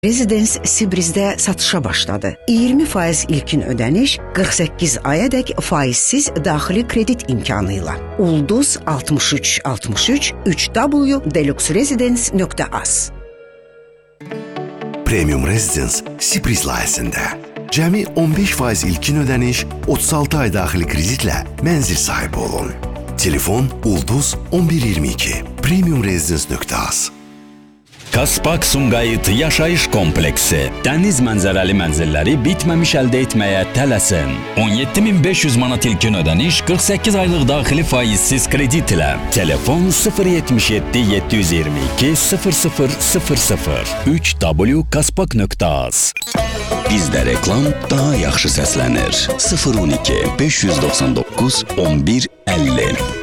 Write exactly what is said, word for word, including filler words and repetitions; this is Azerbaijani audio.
Residence Sibrizdə satışa başladı. iyirmi faiz ilkin ödəniş, qırx səkkiz ayadək faizsiz daxili kredit imkanı ilə. Ulduz altmış üç altmış üç üç w deluxe residence nöqtə az. Premium Residence Sibriz layihəsində cəmi on beş faiz ilkin ödəniş, otuz altı ay daxili kreditlə mənzil sahibi olun. Telefon Ulduz on bir iyirmi iki Premium Residence nöqtə az. Kaspak Sumqayıt Yaşayış Kompleksi dəniz mənzərəli mənzilləri bitməmiş əldə etməyə tələsin. on yeddi min beş yüz manat ilkin ödəniş, qırx səkkiz aylıq daxili faizsiz kredit ilə. Telefon sıfır yetmiş yeddi yeddi yüz iyirmi iki sıfır sıfır sıfır sıfır üç w kaspak nöqtə az. Bizdə reklam daha yaxşı səslənir. sıfır on iki beş yüz doxsan doqquz on bir əlli